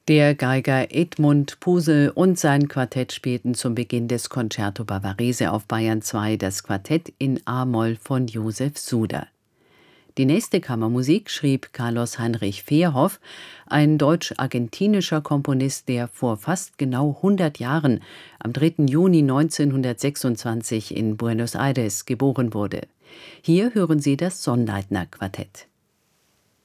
Der Geiger Edmund Pusel und sein Quartett spielten zum Beginn des Concerto Bavarese auf Bayern 2 das Quartett in a-Moll von Josef Suder. Die nächste Kammermusik schrieb Carlos Heinrich Feerhoff, ein deutsch-argentinischer Komponist, der vor fast genau 100 Jahren, am 3. Juni 1926 in Buenos Aires geboren wurde. Hier hören Sie das Sonnleitner Quartett.